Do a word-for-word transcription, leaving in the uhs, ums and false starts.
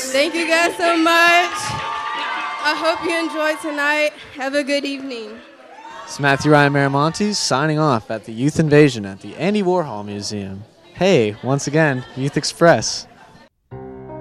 Thank you guys so much. I hope you enjoyed tonight. Have a good evening. It's Matthew Ryan Miramontes signing off at the Youth Invasion at the Andy Warhol Museum. Hey, once again, Youth Express.